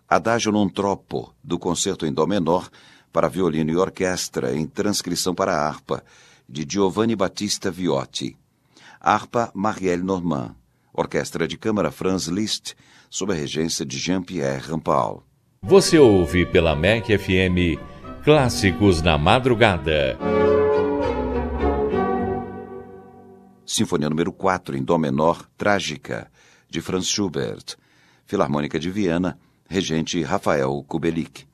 Adagio non troppo, do concerto em dó menor para violino e orquestra em transcrição para harpa, de Giovanni Battista Viotti. Harpa Marielle Normand. Orquestra de câmara Franz Liszt, sob a regência de Jean-Pierre Rampal. Você ouve pela MEC FM Clássicos na Madrugada. Sinfonia número 4 em dó menor, Trágica, de Franz Schubert. Filarmônica de Viena, regente Rafael Kubelik.